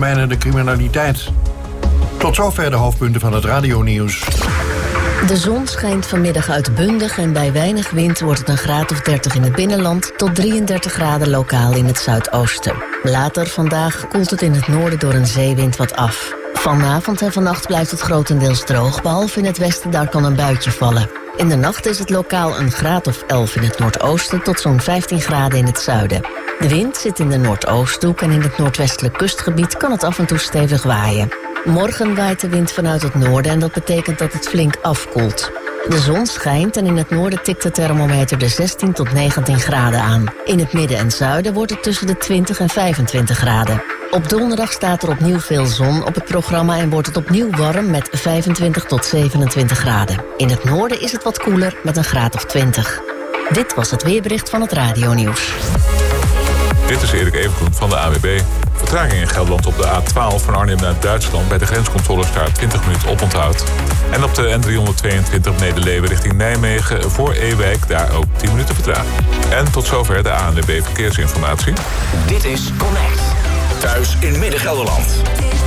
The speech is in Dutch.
termijnen de criminaliteit. Tot zover de hoofdpunten van het radionieuws. De zon schijnt vanmiddag uitbundig en bij weinig wind wordt het een graad of 30 in het binnenland tot 33 graden lokaal in het zuidoosten. Later vandaag koelt het in het noorden door een zeewind wat af. Vanavond en vannacht blijft het grotendeels droog, behalve in het westen, daar kan een buitje vallen. In de nacht is het lokaal een graad of 11 in het noordoosten tot zo'n 15 graden in het zuiden. De wind zit in de noordoosthoek en in het noordwestelijk kustgebied kan het af en toe stevig waaien. Morgen waait de wind vanuit het noorden en dat betekent dat het flink afkoelt. De zon schijnt en in het noorden tikt de thermometer de 16 tot 19 graden aan. In het midden en zuiden wordt het tussen de 20 en 25 graden. Op donderdag staat er opnieuw veel zon op het programma en wordt het opnieuw warm met 25 tot 27 graden. In het noorden is het wat koeler met een graad of 20. Dit was het weerbericht van het radionieuws. Dit is Erik Evengroen van de AWB. Vertraging in Gelderland op de A12 van Arnhem naar Duitsland. Bij de grenscontroles daar 20 minuten oponthoud. En op de N322 Neder-Leeuwen richting Nijmegen voor Ewijk daar ook 10 minuten vertraging. En tot zover de ANWB Verkeersinformatie. Dit is Connect. Thuis in Midden-Gelderland.